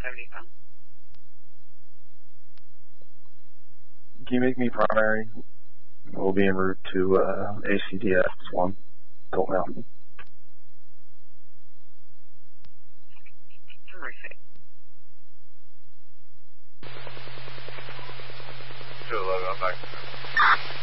75. Can you make me primary? We'll be en route to ACDS 1, Gold Mountain. Terrific. 211, I'm back.